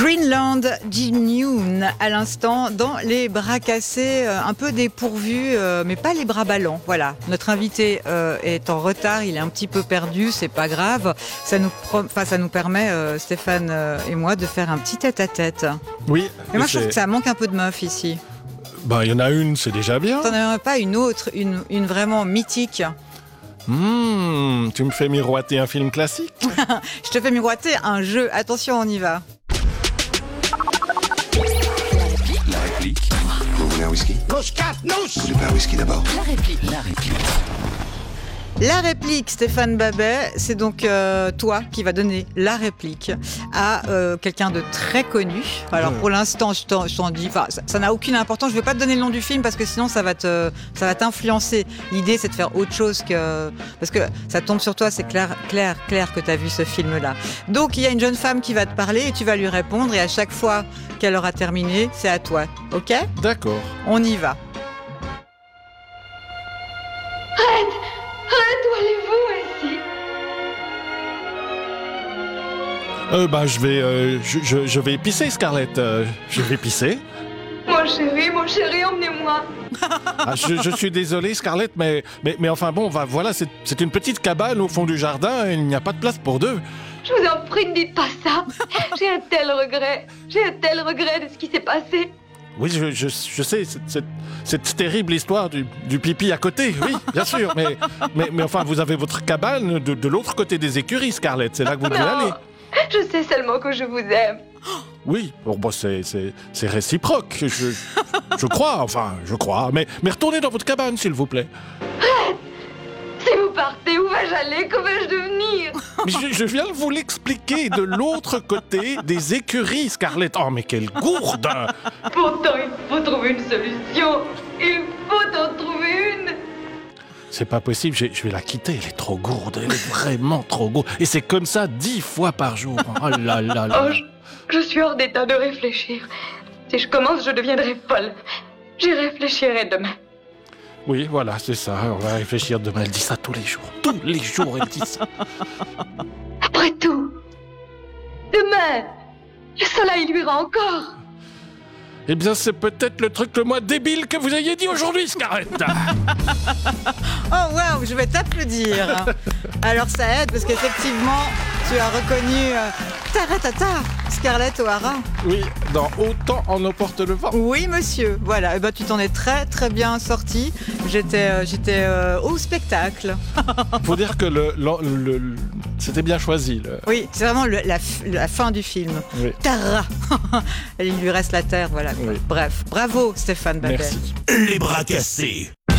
Greenland Jin-yoon à l'instant dans les bras cassés, un peu dépourvus, mais pas les bras ballants. Voilà, notre invité est en retard, il est un petit peu perdu, c'est pas grave. Ça nous permet, Stéphane et moi, de faire un petit tête-à-tête. Oui. Mais moi, je trouve que ça manque un peu de meuf ici. Bah, il y en a une, c'est déjà bien. T'en as pas une autre, une vraiment mythique? Tu me fais miroiter un film classique. Je te fais miroiter un jeu. Attention, on y va. La réplique. Vous voulez un whisky? Vous voulez pas un whisky d'abord? La réplique. La réplique, Stéphane Babet, c'est donc toi qui vas donner la réplique à quelqu'un de très connu. Alors pour l'instant, je t'en dis, ça n'a aucune importance. Je ne vais pas te donner le nom du film parce que sinon ça va t'influencer. L'idée, c'est de faire autre chose parce que ça tombe sur toi. C'est clair que tu as vu ce film-là. Donc il y a une jeune femme qui va te parler et tu vas lui répondre. Et à chaque fois qu'elle aura terminé, c'est à toi. Ok ? D'accord. On y va. Où allez-vous ici? Je vais pisser, Scarlett. Je vais pisser. Mon chéri, emmenez-moi. Je suis désolé, Scarlett, mais enfin bon, voilà, c'est une petite cabane au fond du jardin et il n'y a pas de place pour deux. Je vous en prie, ne dites pas ça. J'ai un tel regret de ce qui s'est passé. Oui, je sais, cette terrible histoire du pipi à côté, oui, bien sûr, mais enfin, vous avez votre cabane de l'autre côté des écuries, Scarlett, c'est là que vous devez aller. Je sais seulement que je vous aime. Oui, bon, c'est réciproque, je crois, mais retournez dans votre cabane, s'il vous plaît. Si vous partez, où vais-je aller? Que vais-je devenir? Mais je viens de vous l'expliquer, de l'autre côté des écuries, Scarlett. Oh, mais quelle gourde! Pourtant, il faut trouver une solution. Il faut en trouver une. C'est pas possible, je vais la quitter, elle est trop gourde, elle est vraiment trop gourde. Et c'est comme ça 10 fois par jour. Oh là là là. Oh, je suis hors d'état de réfléchir. Si je commence, je deviendrai folle. J'y réfléchirai demain. Oui, voilà, c'est ça, on va réfléchir demain. Elle dit ça tous les jours. Tous les jours, elle dit ça. Après tout, demain, le soleil luira encore. Eh bien, c'est peut-être le truc le moins débile que vous ayez dit aujourd'hui, Scarlett. Oh waouh, je vais t'applaudir. Alors ça aide parce qu'effectivement, tu as reconnu Taratata, Scarlett O'Hara. Oui, dans Autant en emporte le vent. Oui, monsieur. Voilà, et tu t'en es très très bien sorti. J'étais au spectacle. Faut dire que c'était bien choisi. Oui, c'est vraiment la fin du film. Oui. Tara. Il lui reste la terre, voilà. Oui. Bref, bravo Stéphane Babet. Merci. Les bras cassés.